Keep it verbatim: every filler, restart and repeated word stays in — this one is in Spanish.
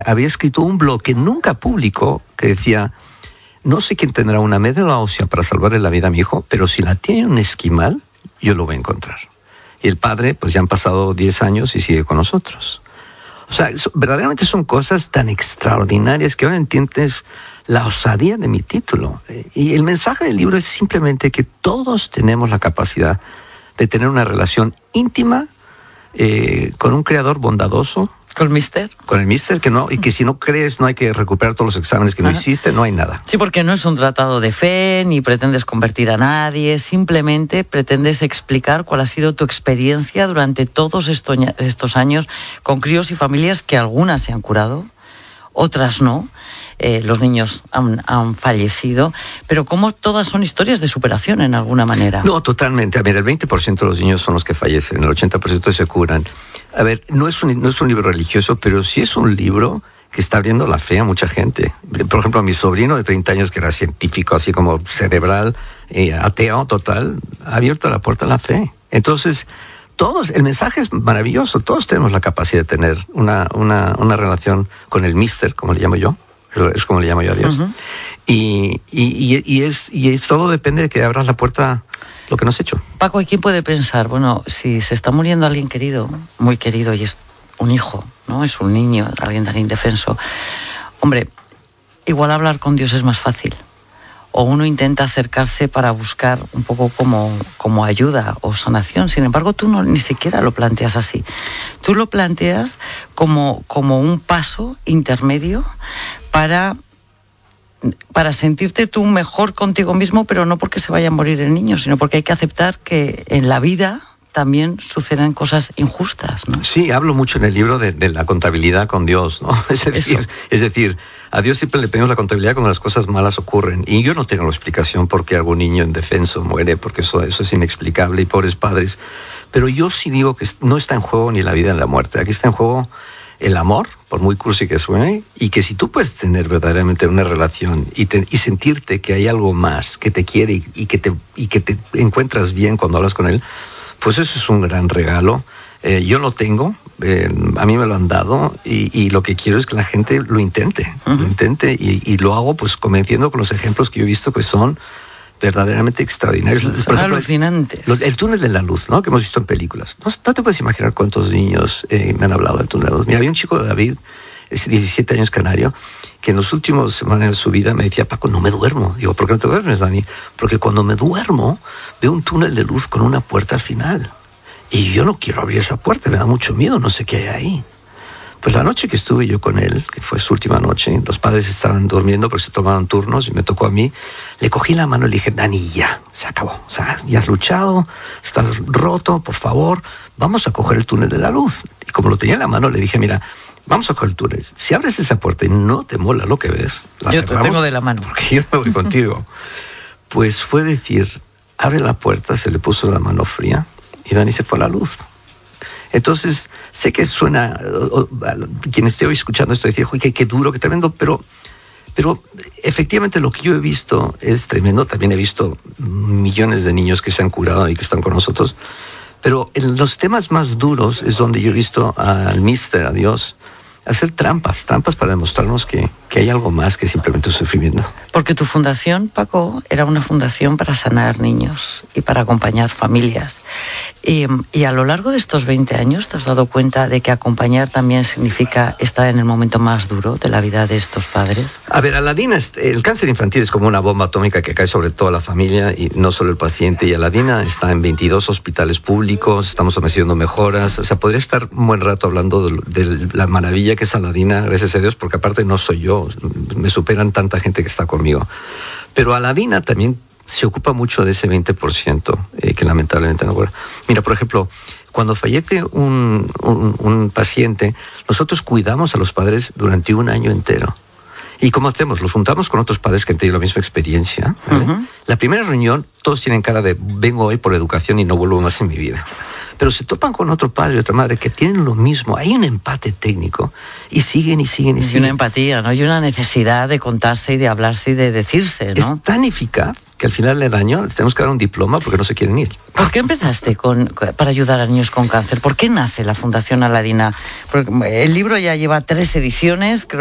había escrito un blog que nunca publicó, que decía, no sé quién tendrá una médula ósea para salvarle la vida a mi hijo, pero si la tiene un esquimal, yo lo voy a encontrar. Y el padre, pues ya han pasado diez años y sigue con nosotros. O sea, so, verdaderamente son cosas tan extraordinarias que ahora entiendes la osadía de mi título. Y el mensaje del libro es simplemente que todos tenemos la capacidad de tener una relación íntima eh, con un creador bondadoso. ¿Con el mister? Con el mister, que no, y que si no crees no hay que recuperar todos los exámenes que no Ajá. hiciste, no hay nada. Sí, porque no es un tratado de fe, ni pretendes convertir a nadie, simplemente pretendes explicar cuál ha sido tu experiencia durante todos estos, estos años con críos y familias que algunas se han curado, otras no. Eh, los niños han, han fallecido, pero como todas son historias de superación en alguna manera. No, totalmente. A ver, el veinte por ciento de los niños son los que fallecen, el ochenta por ciento se curan. A ver, no es un, no es un libro religioso, pero sí es un libro que está abriendo la fe a mucha gente. Por ejemplo, a mi sobrino de treinta años, que era científico, así como cerebral, eh, ateo total, ha abierto la puerta a la fe. Entonces, todos, el mensaje es maravilloso, todos tenemos la capacidad de tener una, una, una relación con el mister, como le llamo yo. Es como le llamo yo a Dios. Uh-huh. y, y, y, es, y es, todo depende de que abras la puerta lo que no has hecho. Paco, ¿y quién puede pensar? Bueno, si se está muriendo alguien querido, muy querido, y es un hijo, ¿no? Es un niño, alguien tan indefenso. Hombre, igual hablar con Dios es más fácil. O uno intenta acercarse para buscar un poco como, como ayuda o sanación. Sin embargo, tú no, ni siquiera lo planteas así. Tú lo planteas como, como un paso intermedio para, para sentirte tú mejor contigo mismo, pero no porque se vaya a morir el niño, sino porque hay que aceptar que en la vida también suceden cosas injustas, ¿no? Sí, hablo mucho en el libro de, de la contabilidad con Dios, ¿no? Es decir, es decir, a Dios siempre le pedimos la contabilidad cuando las cosas malas ocurren. Y yo no tengo la explicación por qué algún niño indefenso muere, porque eso, eso es inexplicable, y pobres padres. Pero yo sí digo que no está en juego ni la vida ni la muerte. Aquí está en juego el amor, por muy cursi que suene, y que si tú puedes tener verdaderamente una relación y, te, y sentirte que hay algo más que te quiere y, y, que te, y que te encuentras bien cuando hablas con él, pues eso es un gran regalo. Eh, yo lo tengo, eh, a mí me lo han dado, y, y lo que quiero es que la gente lo intente, uh-huh. lo intente, y, y lo hago pues convenciendo con los ejemplos que yo he visto que son verdaderamente extraordinarios. Por ejemplo, alucinantes. El, el túnel de la luz, ¿no? Que hemos visto en películas. No, no te puedes imaginar cuántos niños eh, me han hablado del túnel de la luz. Mira, había un chico de David, diecisiete años, canario, que en los últimos semanas de su vida me decía, Paco, no me duermo. Digo, ¿por qué no te duermes, Dani? Porque cuando me duermo veo un túnel de luz con una puerta al final. Y yo no quiero abrir esa puerta, me da mucho miedo, no sé qué hay ahí. Pues la noche que estuve yo con él, que fue su última noche, los padres estaban durmiendo porque se tomaban turnos y me tocó a mí, le cogí la mano y le dije, Dani, ya, se acabó. O sea, ya has luchado, estás roto, por favor, vamos a coger el túnel de la luz. Y como lo tenía en la mano, le dije, mira, vamos a coger el túnel. Si abres esa puerta y no te mola lo que ves, la yo te tengo de la mano. Porque yo me voy contigo. Pues fue decir, abre la puerta, se le puso la mano fría y Dani se fue a la luz. Entonces, sé que suena, o, o, quien esté hoy escuchando esto, decir, qué, qué duro, qué tremendo, pero, pero efectivamente lo que yo he visto es tremendo. También he visto millones de niños que se han curado y que están con nosotros. Pero en los temas más duros es donde yo he visto al mister, a Dios, hacer trampas, trampas para demostrarnos que, que hay algo más que simplemente sufrimiento. Porque tu fundación, Paco, era una fundación para sanar niños y para acompañar familias. Y, y a lo largo de estos veinte años te has dado cuenta de que acompañar también significa estar en el momento más duro de la vida de estos padres. A ver, Aladina, el cáncer infantil es como una bomba atómica que cae sobre toda la familia y no solo el paciente. Y Aladina está en veintidós hospitales públicos, estamos haciendo mejoras. O sea, podría estar un buen rato hablando de, de la maravilla que es Aladina, gracias a Dios, porque aparte no soy yo, me superan tanta gente que está conmigo. Pero Aladina también se ocupa mucho de ese veinte por ciento eh, que lamentablemente no ocurre. Mira, por ejemplo, cuando fallece un, un, un paciente, nosotros cuidamos a los padres durante un año entero. ¿Y cómo hacemos? Los juntamos con otros padres que han tenido la misma experiencia. ¿Vale? Uh-huh. La primera reunión, todos tienen cara de vengo hoy por educación y no vuelvo más en mi vida. Pero se topan con otro padre y otra madre que tienen lo mismo. Hay un empate técnico y siguen y siguen y, y siguen. Y una empatía, ¿no? Y una necesidad de contarse y de hablarse y de decirse, ¿no? Es tan eficaz que al final del año les tenemos que dar un diploma porque no se quieren ir. ¿Por qué empezaste con, para ayudar a niños con cáncer? ¿Por qué nace la Fundación Aladina? Porque el libro ya lleva tres ediciones, creo